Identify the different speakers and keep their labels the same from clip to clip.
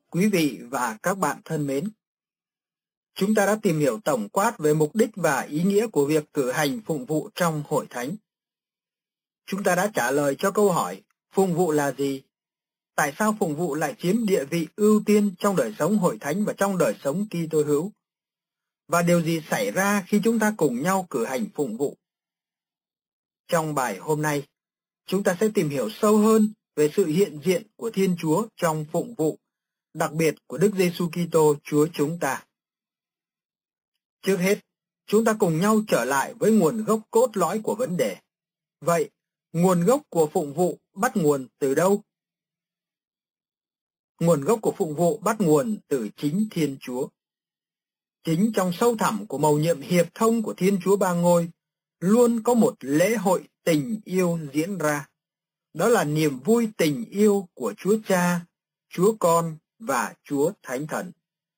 Speaker 1: Quý vị và các bạn thân mến, chúng ta đã tìm hiểu tổng quát về mục đích và ý nghĩa của việc cử hành phụng vụ trong hội thánh. Chúng ta đã trả lời cho câu hỏi phụng vụ là gì? Tại sao phụng vụ lại chiếm địa vị ưu tiên trong đời sống hội thánh và trong đời sống Kitô hữu? Và điều gì xảy ra khi chúng ta cùng nhau cử hành phụng vụ? Trong bài hôm nay, chúng ta sẽ tìm hiểu sâu hơn về sự hiện diện của Thiên Chúa trong phụng vụ, đặc biệt của Đức Giêsu Kitô Chúa chúng ta. Trước hết, chúng ta cùng nhau trở lại với nguồn gốc cốt lõi của vấn đề. Vậy, nguồn gốc của phụng vụ bắt nguồn từ đâu? Nguồn gốc của phụng vụ bắt nguồn từ chính Thiên Chúa. Chính trong sâu thẳm của mầu nhiệm hiệp thông của Thiên Chúa Ba Ngôi, luôn có một lễ hội tình yêu diễn ra. Đó là niềm vui tình yêu của Chúa Cha, Chúa Con và Chúa Thánh Thần.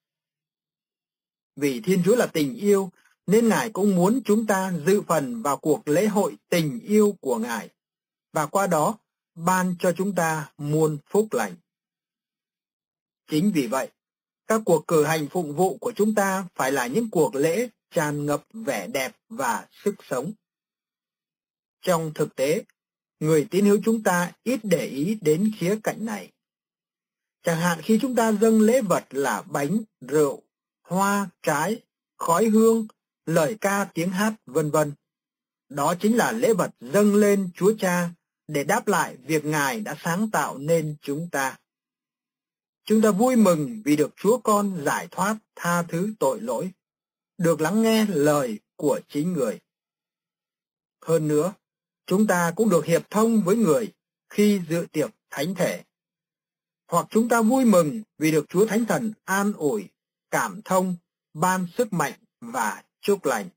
Speaker 1: Vì Thiên Chúa là tình yêu, nên Ngài cũng muốn chúng ta dự phần vào cuộc lễ hội tình yêu của Ngài, và qua đó ban cho chúng ta muôn phúc lành. Chính vì vậy, các cuộc cử hành phụng vụ của chúng ta phải là những cuộc lễ tràn ngập vẻ đẹp và sức sống. Trong thực tế, người tín hữu chúng ta ít để ý đến khía cạnh này. Chẳng hạn khi chúng ta dâng lễ vật là bánh, rượu, hoa, trái, khói hương, lời ca tiếng hát, vân vân. Đó chính là lễ vật dâng lên Chúa Cha để đáp lại việc Ngài đã sáng tạo nên chúng ta. Chúng ta vui mừng vì được Chúa Con giải thoát, tha thứ tội lỗi, được lắng nghe lời của chính người. Hơn nữa, chúng ta cũng được hiệp thông với người khi dự tiệc thánh thể. Hoặc chúng ta vui mừng vì được Chúa Thánh Thần an ủi, cảm thông, ban sức mạnh và chúc lành.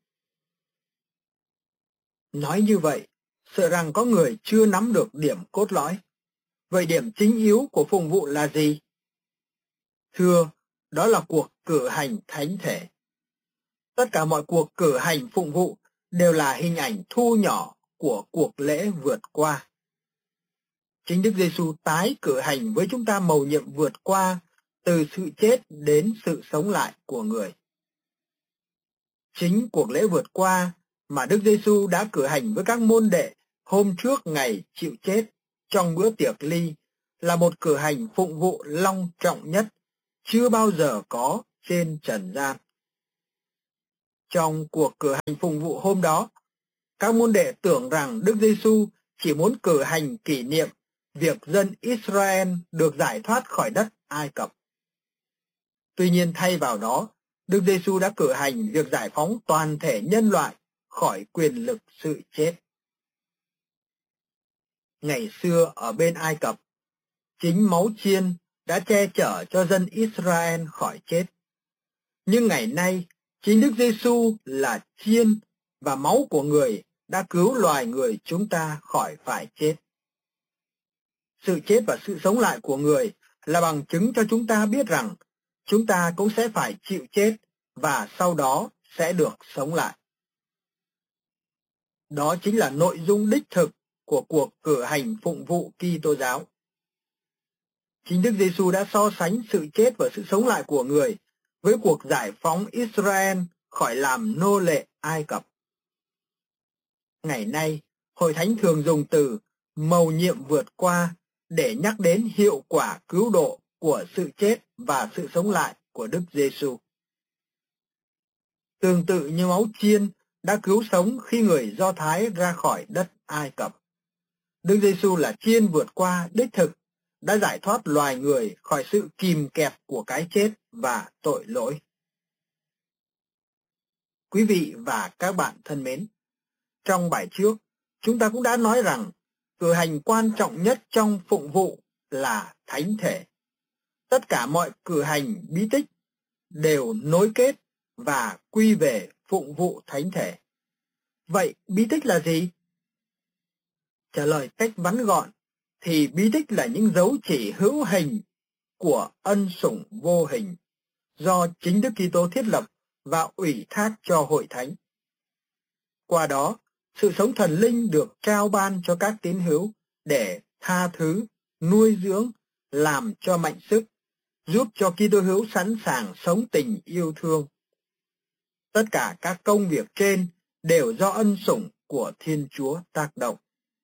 Speaker 1: Nói như vậy, sợ rằng có người chưa nắm được điểm cốt lõi. Vậy điểm chính yếu của phụng vụ là gì? Thưa, đó là cuộc cử hành thánh thể. Tất cả mọi cuộc cử hành phụng vụ đều là hình ảnh thu nhỏ của cuộc lễ vượt qua. Chính Đức Giêsu tái cử hành với chúng ta mầu nhiệm vượt qua từ sự chết đến sự sống lại của người. Chính cuộc lễ vượt qua mà Đức Giêsu đã cử hành với các môn đệ hôm trước ngày chịu chết trong bữa tiệc ly là một cử hành phụng vụ long trọng nhất chưa bao giờ có trên trần gian. Trong cuộc cử hành phụng vụ hôm đó, các môn đệ tưởng rằng Đức Giêsu chỉ muốn cử hành kỷ niệm việc dân Israel được giải thoát khỏi đất Ai Cập. Tuy nhiên thay vào đó, Đức Giêsu đã cử hành việc giải phóng toàn thể nhân loại khỏi quyền lực sự chết. Ngày xưa ở bên Ai Cập, chính máu chiên đã che chở cho dân Israel khỏi chết. Nhưng ngày nay, chính Đức Giêsu là chiên và máu của người đã cứu loài người chúng ta khỏi phải chết. Sự chết và sự sống lại của người là bằng chứng cho chúng ta biết rằng chúng ta cũng sẽ phải chịu chết và sau đó sẽ được sống lại. Đó chính là nội dung đích thực của cuộc cử hành phụng vụ Kitô giáo. Chính Đức Giêsu đã so sánh sự chết và sự sống lại của người với cuộc giải phóng Israel khỏi làm nô lệ Ai Cập. Ngày nay, Hội Thánh thường dùng từ mầu nhiệm vượt qua để nhắc đến hiệu quả cứu độ của sự chết và sự sống lại của Đức Giêsu. Tương tự như máu chiên đã cứu sống khi người Do Thái ra khỏi đất Ai Cập, Đức Giêsu là chiên vượt qua đích thực, đã giải thoát loài người khỏi sự kìm kẹp của cái chết và tội lỗi. Quý vị và các bạn thân mến, trong bài trước, chúng ta cũng đã nói rằng cử hành quan trọng nhất trong phụng vụ là thánh thể. Tất cả mọi cử hành bí tích đều nối kết và quy về phụng vụ thánh thể. Vậy bí tích là gì? Trả lời cách ngắn gọn thì bí tích là những dấu chỉ hữu hình của ân sủng vô hình do chính Đức Kitô thiết lập và ủy thác cho hội thánh. Qua đó, sự sống thần linh được trao ban cho các tín hữu để tha thứ, nuôi dưỡng, làm cho mạnh sức, giúp cho Kitô hữu sẵn sàng sống tình yêu thương. Tất cả các công việc trên đều do ân sủng của Thiên Chúa tác động.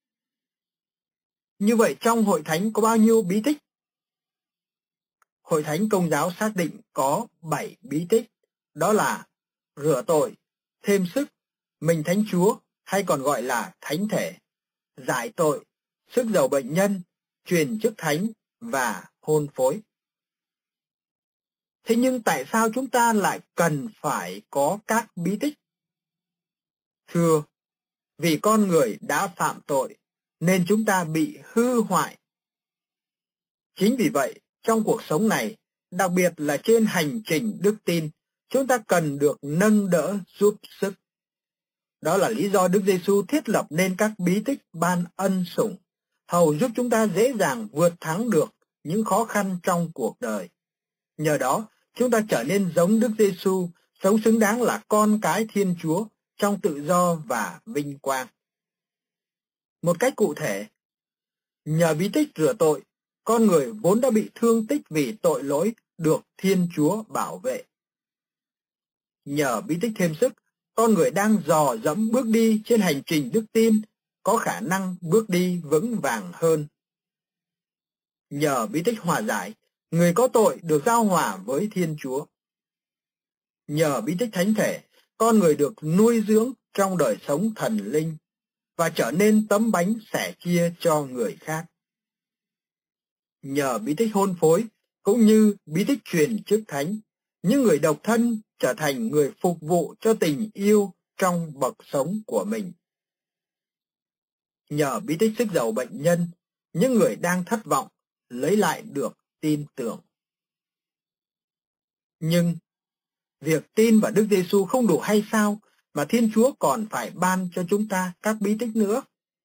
Speaker 1: Như vậy trong hội thánh có bao nhiêu bí tích? Hội thánh Công giáo xác định có 7 bí tích, đó là rửa tội, thêm sức, mình Thánh Chúa hay còn gọi là thánh thể, giải tội, sức dầu bệnh nhân, truyền chức thánh và hôn phối. Thế nhưng tại sao chúng ta lại cần phải có các bí tích? Thưa, vì con người đã phạm tội nên chúng ta bị hư hoại. Chính vì vậy, trong cuộc sống này, đặc biệt là trên hành trình đức tin, chúng ta cần được nâng đỡ giúp sức. Đó là lý do Đức Giêsu thiết lập nên các bí tích ban ân sủng, hầu giúp chúng ta dễ dàng vượt thắng được những khó khăn trong cuộc đời. Nhờ đó, chúng ta trở nên giống Đức Giêsu, sống xứng đáng là con cái Thiên Chúa trong tự do và vinh quang. Một cách cụ thể, nhờ bí tích rửa tội, con người vốn đã bị thương tích vì tội lỗi được Thiên Chúa bảo vệ. Nhờ bí tích thêm sức, con người đang dò dẫm bước đi trên hành trình đức tin, có khả năng bước đi vững vàng hơn. Nhờ bí tích hòa giải, người có tội được giao hòa với Thiên Chúa. Nhờ bí tích thánh thể, con người được nuôi dưỡng trong đời sống thần linh và trở nên tấm bánh sẻ chia cho người khác. Nhờ bí tích hôn phối cũng như bí tích truyền chức thánh, những người độc thân trở thành người phục vụ cho tình yêu trong bậc sống của mình. Nhờ bí tích sức dầu bệnh nhân, những người đang thất vọng lấy lại được tin tưởng. Nhưng việc tin vào Đức Giêsu không đủ hay sao mà Thiên Chúa còn phải ban cho chúng ta các bí tích nữa?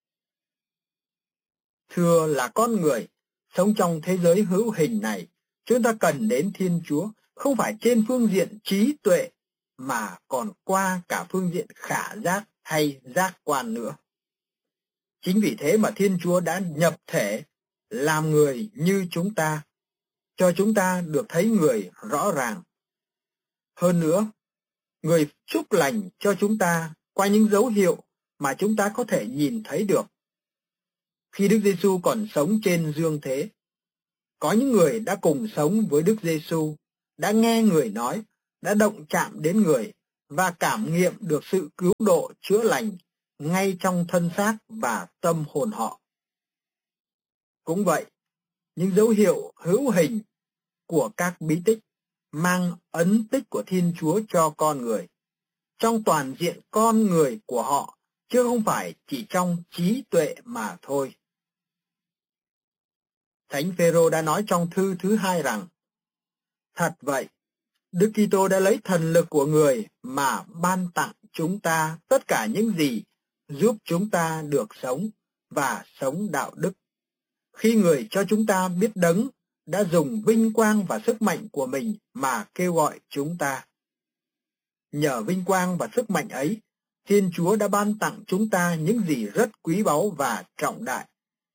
Speaker 1: Thưa là con người sống trong thế giới hữu hình này, chúng ta cần đến Thiên Chúa không phải trên phương diện trí tuệ mà còn qua cả phương diện khả giác hay giác quan nữa. Chính vì thế mà Thiên Chúa đã nhập thể làm người như chúng ta, cho chúng ta được thấy người rõ ràng. Hơn nữa, người chúc lành cho chúng ta qua những dấu hiệu mà chúng ta có thể nhìn thấy được. Khi Đức Giêsu còn sống trên dương thế, có những người đã cùng sống với Đức Giêsu, đã nghe người nói, đã động chạm đến người và cảm nghiệm được sự cứu độ chữa lành ngay trong thân xác và tâm hồn họ. Cũng vậy, những dấu hiệu hữu hình của các bí tích mang ấn tích của Thiên Chúa cho con người, trong toàn diện con người của họ, chứ không phải chỉ trong trí tuệ mà thôi. Thánh Phêrô đã nói trong thư thứ 2 rằng, thật vậy, Đức Kitô đã lấy thần lực của người mà ban tặng chúng ta tất cả những gì giúp chúng ta được sống và sống đạo đức. Khi người cho chúng ta biết Đấng đã dùng vinh quang và sức mạnh của mình mà kêu gọi chúng ta. Nhờ vinh quang và sức mạnh ấy, Thiên Chúa đã ban tặng chúng ta những gì rất quý báu và trọng đại.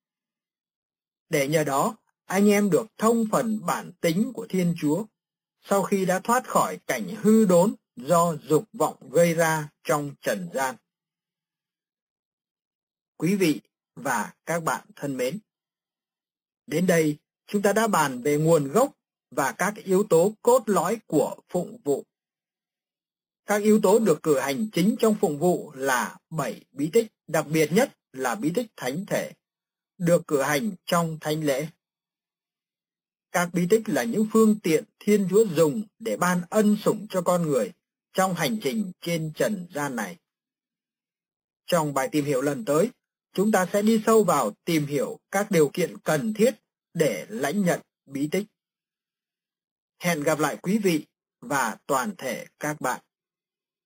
Speaker 1: Để nhờ đó, anh em được thông phần bản tính của Thiên Chúa, sau khi đã thoát khỏi cảnh hư đốn do dục vọng gây ra trong trần gian. Quý vị và các bạn thân mến, đến đây chúng ta đã bàn về nguồn gốc và các yếu tố cốt lõi của phụng vụ. Các yếu tố được cử hành chính trong phụng vụ là 7 bí tích, đặc biệt nhất là bí tích thánh thể, được cử hành trong thánh lễ. Các bí tích là những phương tiện Thiên Chúa dùng để ban ân sủng cho con người trong hành trình trên trần gian này. Trong bài tìm hiểu lần tới, chúng ta sẽ đi sâu vào tìm hiểu các điều kiện cần thiết để lãnh nhận bí tích. Hẹn gặp lại quý vị và toàn thể các bạn.